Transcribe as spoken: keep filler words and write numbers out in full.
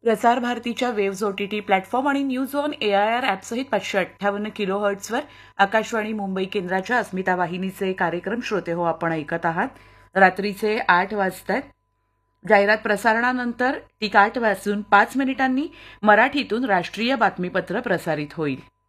प्रसार भारतीच्या waves OTT platform आणि न्यूज ऑन एआयआर ॲपसहित पाचशे अठ्ठावन्न किलो हर्ट्सवर आकाशवाणी मुंबई केंद्राच्या अस्मिता वाहिनीचे कार्यक्रम श्रोते हो आपण ऐकत आहात। रात्रीचे आठ वाजतात। जाहिरात प्रसारणानंतर ठीक आठ वाजून पाच मिनिटांनी मराठीतून राष्ट्रीय बातमीपत्र प्रसारित होईल।